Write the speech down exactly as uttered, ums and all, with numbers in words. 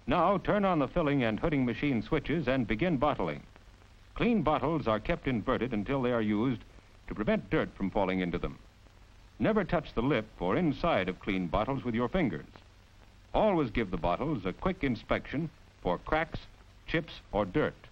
Now turn on the filling and hooding machine switches and begin bottling. Clean bottles are kept inverted until they are used to prevent dirt from falling into them. Never touch the lip or inside of clean bottles with your fingers. Always give the bottles a quick inspection for cracks, chips, or dirt.